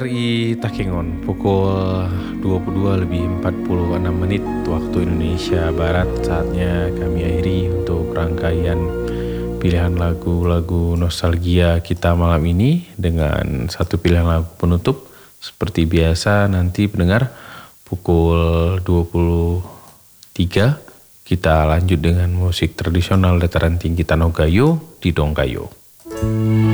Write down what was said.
RI Takengon pukul 22:46 waktu Indonesia Barat. Saatnya kami akhiri untuk rangkaian pilihan lagu-lagu nostalgia kita malam ini dengan satu pilihan lagu penutup. Seperti biasa nanti pendengar pukul 23 kita lanjut dengan musik tradisional dataran tinggi Tanogayo di Donggayo.